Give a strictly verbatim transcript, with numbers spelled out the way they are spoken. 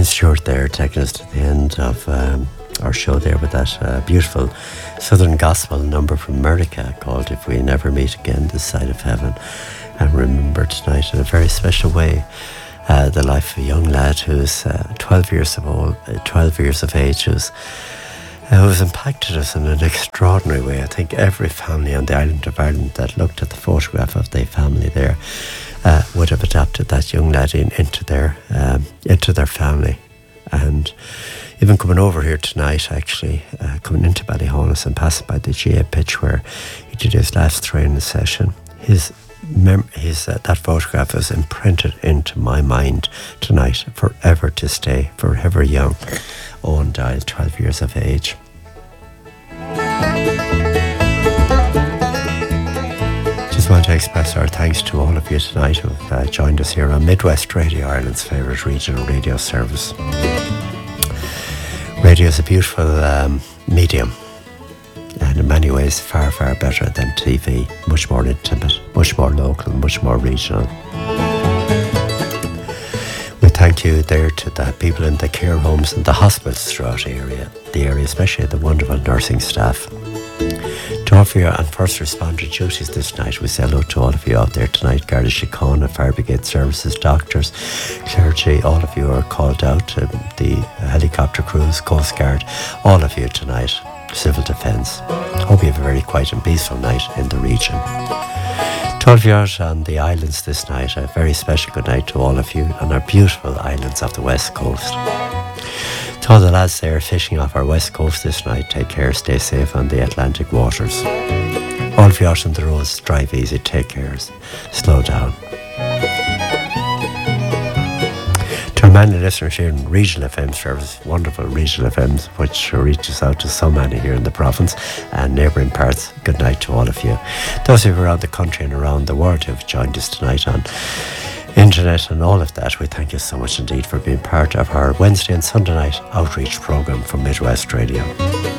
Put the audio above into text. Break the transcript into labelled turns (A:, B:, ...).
A: Stuart there, taking us to the end of um, our show there with that uh, beautiful Southern Gospel number from America called If We Never Meet Again This Side of Heaven. And remember tonight in a very special way uh, the life of a young lad who's uh, twelve years of old, uh, twelve years of age, who's Uh, who has impacted us in an extraordinary way. I think every family on the island of Ireland that looked at the photograph of their family there uh, would have adopted that young lad in, into their um, into their family. And even coming over here tonight, actually, uh, coming into Ballyhonus and passing by the G A pitch where he did his last training session, his mem- his uh, that photograph is imprinted into my mind tonight, forever to stay, forever young. Owen Dial, twelve years of age. Just want to express our thanks to all of you tonight who've uh, joined us here on Midwest Radio, Ireland's favourite regional radio service. Radio is a beautiful um, medium, and in many ways far, far better than T V. Much more intimate, much more local, much more regional. Thank you there to the people in the care homes and the hospitals throughout the area, the area, especially the wonderful nursing staff. To all of you on first responder duties this night, we say hello to all of you out there tonight. Garda Síochána, Fire Brigade Services, doctors, clergy, all of you are called out, um, the helicopter crews, Coast Guard, all of you tonight, Civil Defence. Hope you have a very quiet and peaceful night in the region. To all of you out on the islands this night, a very special good night to all of you on our beautiful islands of the West Coast. To all the lads there fishing off our West Coast this night, take care, stay safe on the Atlantic waters. All of you out on the roads, drive easy, take care, slow down. To our many listeners here in Regional F M service, wonderful Regional F Ms, which reaches out to so many here in the province and neighbouring parts, good night to all of you. Those of you around the country and around the world who have joined us tonight on internet and all of that, we thank you so much indeed for being part of our Wednesday and Sunday night outreach programme from Midwest Radio.